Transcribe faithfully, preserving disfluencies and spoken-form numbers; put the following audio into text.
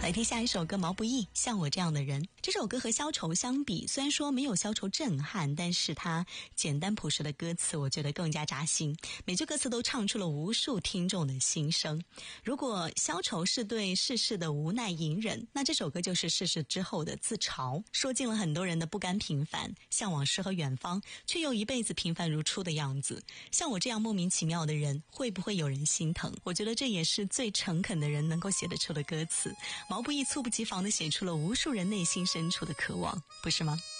来听下一首歌，毛不易《像我这样的人》。这首歌和消愁相比，虽然说没有消愁震撼，但是它简单朴实的歌词我觉得更加扎心，每句歌词都唱出了无数听众的心声。如果消愁是对世事的无奈隐忍，那这首歌就是世事之后的自嘲，说尽了很多人的不甘平凡，向往诗和远方，却又一辈子平凡如初的样子。像我这样莫名其妙的人，会不会有人心疼？我觉得这也是最诚恳的人能够写得出的歌词。毛不易猝不及防地写出了无数人内心深处的渴望，不是吗？